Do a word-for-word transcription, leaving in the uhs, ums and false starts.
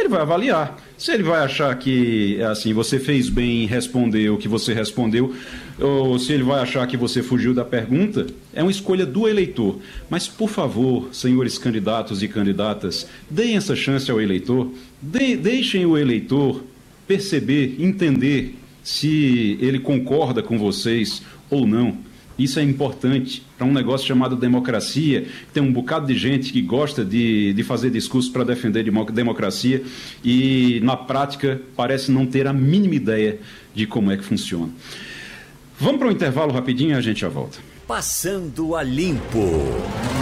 ele vai avaliar. Se ele vai achar que assim você fez bem em responder o que você respondeu, ou se ele vai achar que você fugiu da pergunta, é uma escolha do eleitor. Mas, por favor, senhores candidatos e candidatas, deem essa chance ao eleitor, de, deixem o eleitor perceber, entender se ele concorda com vocês ou não. Isso é importante para um negócio chamado democracia. Tem um bocado de gente que gosta de, de fazer discurso para defender democracia e, na prática, parece não ter a mínima ideia de como é que funciona. Vamos para um intervalo rapidinho e a gente já volta. Passando a Limpo.